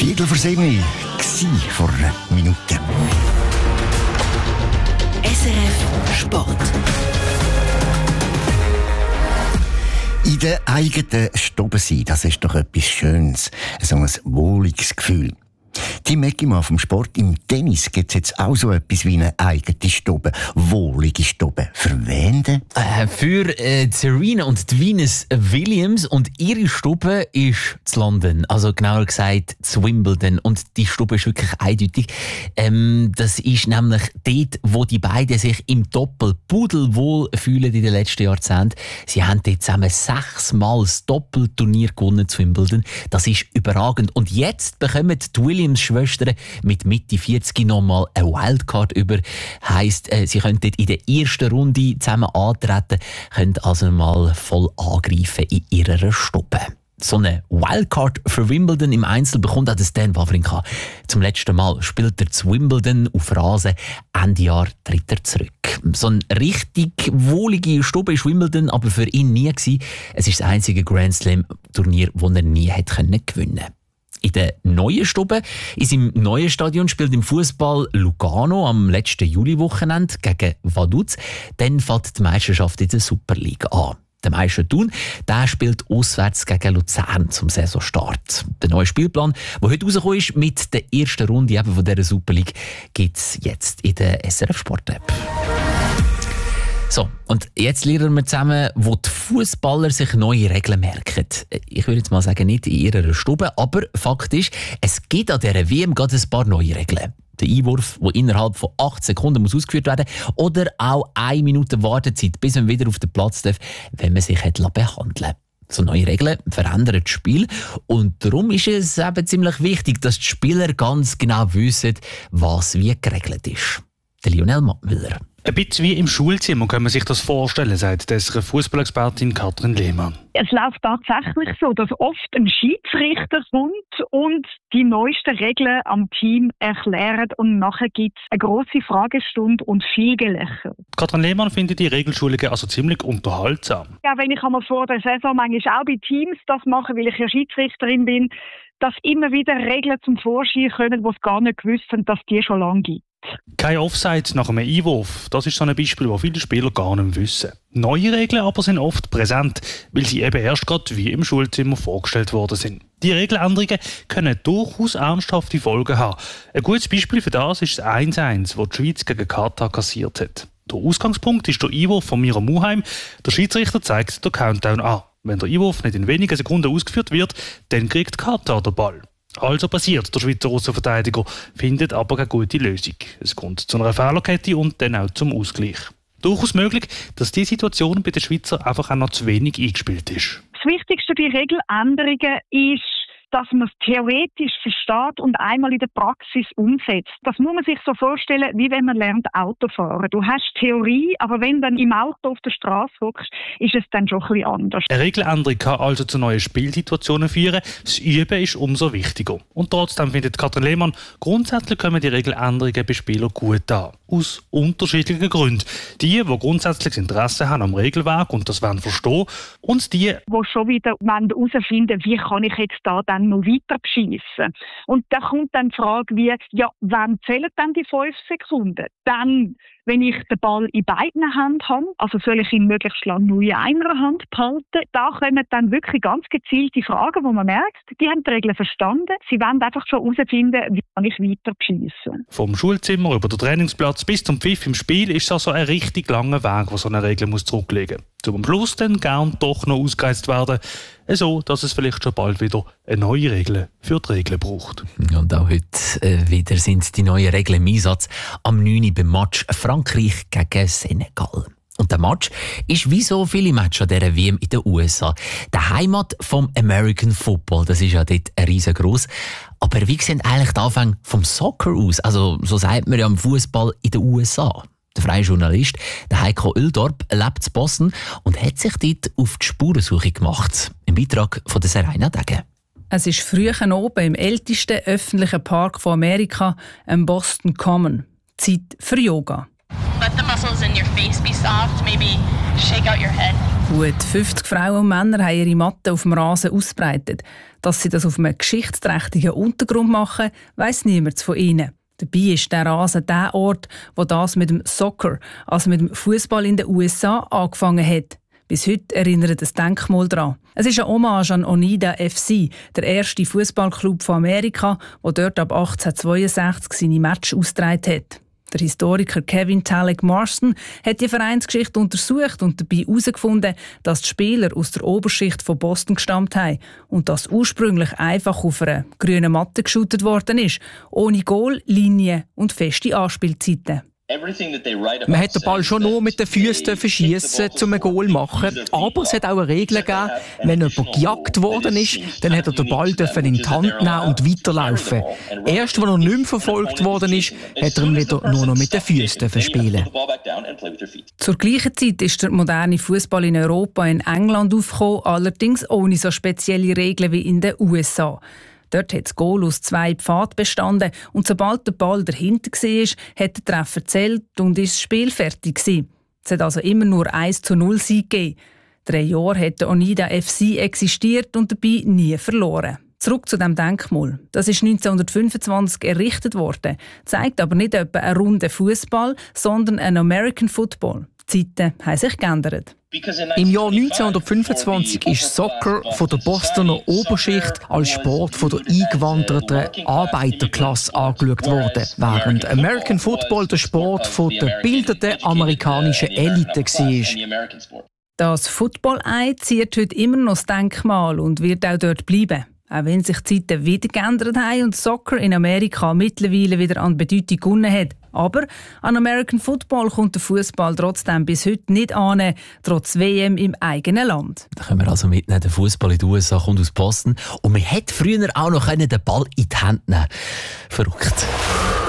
7:15 war vor einer Minute. SRF Sport. In der eigenen Stube sein, das ist doch etwas Schönes. So ein wohliges Gefühl. Tim Eckimann vom Sport im Tennis gibt es jetzt auch so etwas wie eine eigene Stube. Wohlige Stube. Für wen denn? Für Serena und die Venus Williams. Und ihre Stube ist zu London. Also genauer gesagt zu Wimbledon. Und die Stube ist wirklich eindeutig. Das ist nämlich dort, wo die beiden sich im Doppel pudelwohl fühlen in den letzten Jahrzehnten. Sie haben dort zusammen 6-mal das Doppelturnier gewonnen zu Wimbledon. Das ist überragend. Und jetzt bekommen die Williams-Schwestern mit Mitte 40 nochmal eine Wildcard über. Heisst, sie können dort in der ersten Runde zusammen antreten, können also mal voll angreifen in ihrer Stube. So eine Wildcard für Wimbledon im Einzel bekommt auch Stan Wawrinka. Zum letzten Mal spielt er zu Wimbledon auf Rasen. Ende Jahr tritt er zurück. So eine richtig wohlige Stube ist Wimbledon aber für ihn nie gewesen. Es ist das einzige Grand Slam-Turnier, das er nie hätte gewinnen können. In der neuen Stube, in seinem neuen Stadion, spielt im Fußball Lugano am letzten Juliwochenende gegen Vaduz. Dann fängt die Meisterschaft in der Superliga an. Der Meister Thun, der spielt auswärts gegen Luzern zum Saisonstart. Der neue Spielplan, der heute rausgekommen ist mit der ersten Runde eben von dieser Superliga, gibt es jetzt in der SRF Sport App. So, und jetzt lernen wir zusammen, wo die Fußballer sich neue Regeln merken. Ich würde jetzt mal sagen, nicht in ihrer Stube, aber Fakt ist, es gibt an dieser WM gerade ein paar neue Regeln. Der Einwurf, der innerhalb von 8 Sekunden muss ausgeführt werden muss, oder auch 1 Minute Wartezeit, bis man wieder auf den Platz darf, wenn man sich behandeln hat. So neue Regeln verändern das Spiel und darum ist es eben ziemlich wichtig, dass die Spieler ganz genau wissen, was wie geregelt ist. Der Lionel Mattmüller. Ein bisschen wie im Schulzimmer kann man sich das vorstellen, sagt unsere Fußballexpertin Katrin Lehmann. Es läuft tatsächlich so, dass oft ein Schiedsrichter kommt und die neuesten Regeln am Team erklärt und nachher gibt es eine grosse Fragestunde und viel Gelächter. Katrin Lehmann findet die Regelschulungen also ziemlich unterhaltsam. Ja, wenn ich einmal vor der Saison manchmal auch bei Teams das mache, weil ich ja Schiedsrichterin bin, dass immer wieder Regeln zum Vorschein kommen, die es gar nicht gewusst haben, dass die schon lange gibt. Kein Offside nach einem Einwurf, das ist so ein Beispiel, das viele Spieler gar nicht wissen. Neue Regeln aber sind oft präsent, weil sie eben erst gerade wie im Schulzimmer vorgestellt worden sind. Die Regeländerungen können durchaus ernsthafte Folgen haben. Ein gutes Beispiel für das ist das 1-1, das die Schweiz gegen Katar kassiert hat. Der Ausgangspunkt ist der Einwurf von Mira Muheim. Der Schiedsrichter zeigt den Countdown an. Wenn der Einwurf nicht in wenigen Sekunden ausgeführt wird, dann kriegt Katar den Ball. Also passiert, der Schweizer Aussenverteidiger findet aber keine gute Lösung. Es kommt zu einer Fehlerkette und dann auch zum Ausgleich. Durchaus möglich, dass die Situation bei den Schweizer einfach auch noch zu wenig eingespielt ist. Das Wichtigste bei Regeländerungen ist, dass man es theoretisch versteht und einmal in der Praxis umsetzt. Das muss man sich so vorstellen, wie wenn man lernt Autofahren. Du hast Theorie, aber wenn du dann im Auto auf der Straße hockst, ist es dann schon ein bisschen anders. Eine Regeländerung kann also zu neuen Spielsituationen führen. Das Üben ist umso wichtiger. Und trotzdem findet Katrin Lehmann, grundsätzlich kommen die Regeländerungen bei Spielern gut an. Aus unterschiedlichen Gründen. Die grundsätzlich Interesse haben am Regelwerk und das wollen verstehen. Und die schon wieder herausfinden, wie kann ich jetzt da dann noch weiter beschissen. Und da kommt dann die Frage wie, ja, wann zählen dann die 5 Sekunden? Dann, wenn ich den Ball in beiden Händen habe, also soll ich ihn möglichst lange nur in einer Hand behalten? Da kommen dann wirklich ganz gezielte Fragen, wo man merkt, die haben die Regeln verstanden. Sie wollen einfach schon herausfinden, wie kann ich weiter beschissen. Vom Schulzimmer über den Trainingsplatz bis zum Pfiff im Spiel ist das also ein richtig langer Weg, der so eine Regel muss zurücklegen muss. Zum Schluss dann gern doch noch ausgereizt werden, so dass es vielleicht schon bald wieder eine neue Regel für die Regeln braucht. Und auch heute wieder sind die neuen Regeln im Einsatz am 9. Uhr beim Match Frankreich gegen Senegal. Und der Match ist wie so viele Matches an dieser WM in den USA. Der Heimat vom American Football, das ist ja dort riesengroß. Aber wie sehen eigentlich die Anfänge vom Soccer aus? Also so sagt man ja am Fußball in den USA. Der freie Journalist, der Heiko Oeldorp, lebt in Boston und hat sich dort auf die Spurensuche gemacht. Im Beitrag von der Serena Degen. Es ist früh oben im ältesten öffentlichen Park von Amerika, im Boston Common. Zeit für Yoga. Let the muscles in your face be soft. Maybe shake out your head. Gut 50 Frauen und Männer haben ihre Matten auf dem Rasen ausgebreitet. Dass sie das auf einem geschichtsträchtigen Untergrund machen, weiss niemand von ihnen. Dabei ist der Rasen der Ort, wo das mit dem Soccer, also mit dem Fußball in den USA, angefangen hat. Bis heute erinnert das Denkmal daran. Es ist eine Hommage an Oneida FC, der erste Fußballclub von Amerika, der dort ab 1862 seine Matches ausgetragen hat. Der Historiker Kevin Talek Marston hat die Vereinsgeschichte untersucht und dabei herausgefunden, dass die Spieler aus der Oberschicht von Boston gestammt haben und dass ursprünglich einfach auf einer grünen Matte geschootet worden ist, ohne Goal, Linien und feste Anspielzeiten. Man hat den Ball schon nur mit den Füßen verschiessen, um ein Goal zu machen. Aber es hat auch eine Regel gegeben, wenn jemand gejagt worden ist, dann hat er den Ball in die Hand nehmen und weiterlaufen. Erst als er nicht mehr verfolgt worden ist, hat er ihn wieder nur noch mit den Füßen spielen. Zur gleichen Zeit ist der moderne Fußball in Europa in England aufgekommen, allerdings ohne so spezielle Regeln wie in den USA. Dort hat das Goal aus 2 Pfaden bestanden und sobald der Ball dahinter war, hat der Treffer gezählt und ist das Spiel fertig gewesen. Es hat also immer nur 1:0 Sieg gegeben. 3 Jahre hat der Oneida FC existiert und dabei nie verloren. Zurück zu dem Denkmal. Das ist 1925 errichtet worden, zeigt aber nicht etwa einen runden Fußball, sondern einen American Football. Die Zeiten haben sich geändert. Im Jahr 1925 ist Soccer von der Bostoner Oberschicht als Sport von der eingewanderten Arbeiterklasse angeschaut worden, während American Football der Sport von der gebildeten amerikanischen Elite war. Das Football-Ei ziert heute immer noch das Denkmal und wird auch dort bleiben. Auch wenn sich die Zeiten wieder geändert haben und Soccer in Amerika mittlerweile wieder an Bedeutung gewonnen hat. Aber an American Football kommt der Fußball trotzdem bis heute nicht an, trotz WM im eigenen Land. Da können wir also mitnehmen, der Fußball in den USA kommt aus Boston. Und man hätte früher auch noch den Ball in die Hand nehmen können. Verrückt.